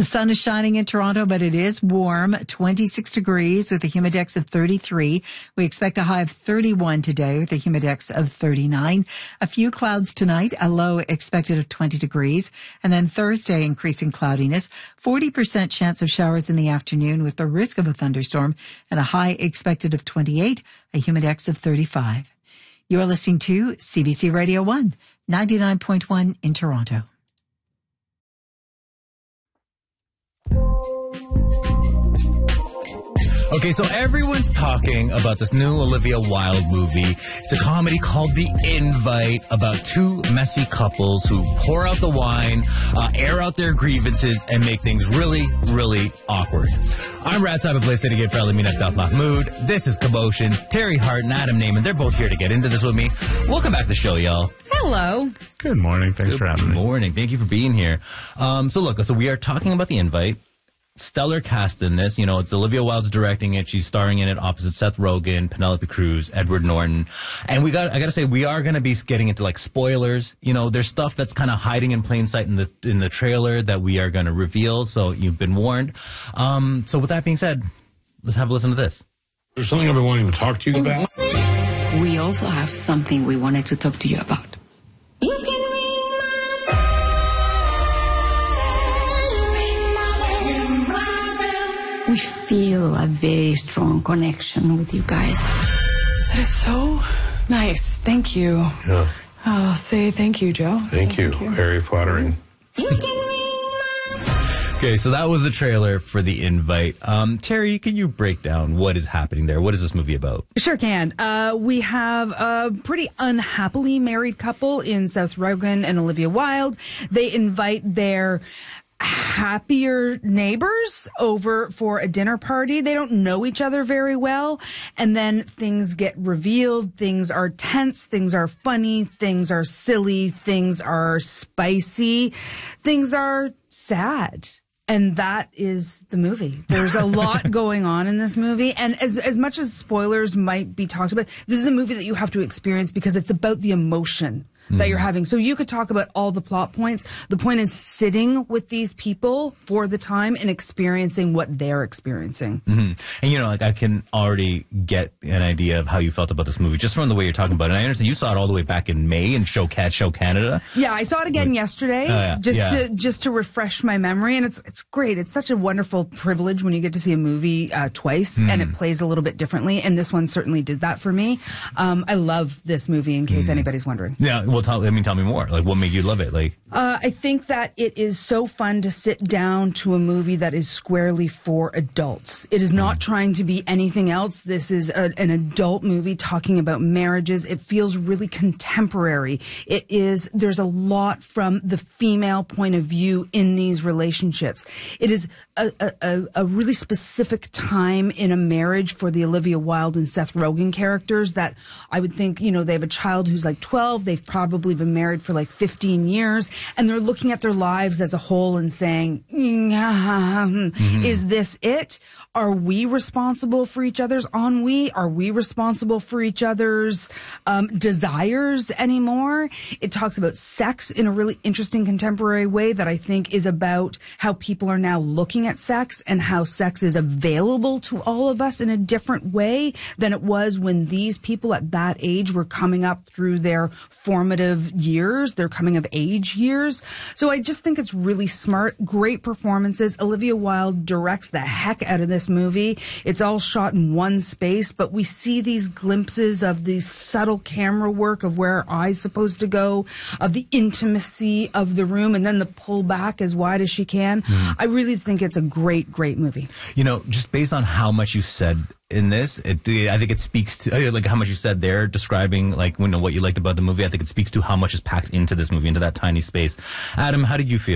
The sun is shining in Toronto, but it is warm, 26 degrees with a humidex of 33. We expect a high of 31 today with a humidex of 39. A few clouds tonight, a low expected of 20 degrees. And then Thursday, increasing cloudiness, 40% chance of showers in the afternoon with the risk of a thunderstorm and a high expected of 28, a humidex of 35. You're listening to CBC Radio 1, 99.1 in Toronto. Okay, so everyone's talking about this new Olivia Wilde movie. It's a comedy called The Invite about two messy couples who pour out the wine, air out their grievances, and make things really, really awkward. I'm Rad Cyber Play City Gate for Alamina Daf Mahmood. This is Commotion. Terry Hart and Adam Naiman, they're both here to get into this with me. Welcome back to the show, y'all. Hello. Good morning. Thanks for having me. Good morning. Thank you for being here. So we are talking about The Invite. Stellar cast in this. You know, it's Olivia Wilde's directing it. She's starring in it opposite Seth Rogen, Penelope Cruz, Edward Norton. And I gotta say, we are gonna be getting into like spoilers. You know, there's stuff that's kind of hiding in plain sight in the trailer that we are gonna reveal. So you've been warned. So with that being said, let's have a listen to this. There's something I've been wanting to talk to you about. We also have something we wanted to talk to you about. We feel a very strong connection with you guys. That is so nice. Thank you. Yeah. I'll say thank you, Joe. Thank you. Very flattering. Okay, so that was the trailer for The Invite. Terry, can you break down what is happening there? What is this movie about? Sure can. We have a pretty unhappily married couple in Seth Rogen and Olivia Wilde. They invite their happier neighbors over for a dinner party. They don't know each other very well. And then things get revealed. Things are tense. Things are funny. Things are silly. Things are spicy. Things are sad. And that is the movie. There's a lot going on in this movie. And as much as spoilers might be talked about, this is a movie that you have to experience because it's about the emotion that you're having. So you could talk about all the plot points. The point is sitting with these people for the time and experiencing what they're experiencing. Mm-hmm. And, you know, like I can already get an idea of how you felt about this movie just from the way you're talking about it. And I understand you saw it all the way back in May in Show Canada. Yeah, I saw it again yesterday just to refresh my memory. And it's great. It's such a wonderful privilege when you get to see a movie twice and it plays a little bit differently. And this one certainly did that for me. I love this movie in case anybody's wondering. Yeah, well, tell me more. Like, what made you love it? Like, I think that it is so fun to sit down to a movie that is squarely for adults. It is not trying to be anything else. This is an adult movie talking about marriages. It feels really contemporary. There's a lot from the female point of view in these relationships. It is a really specific time in a marriage for the Olivia Wilde and Seth Rogen characters that I would think, you know, they have a child who's like 12. They've probably been married for like 15 years and they're looking at their lives as a whole and saying, is this it? Are we responsible for each other's ennui? Are we responsible for each other's desires anymore? It talks about sex in a really interesting contemporary way that I think is about how people are now looking at sex and how sex is available to all of us in a different way than it was when these people at that age were coming up through their formative years, their coming of age years. So I just think it's really smart, great performances. Olivia Wilde directs the heck out of this movie. It's all shot in one space, but we see these glimpses of the subtle camera work of where our eye's supposed to go, of the intimacy of the room, and then the pull back as wide as she can. I really think it's a great, great movie. You know, just based on how much you said in this, I think it speaks to like how much you said there, describing like what you liked about the movie. I think it speaks to how much is packed into this movie, into that tiny space. Adam, how did you feel?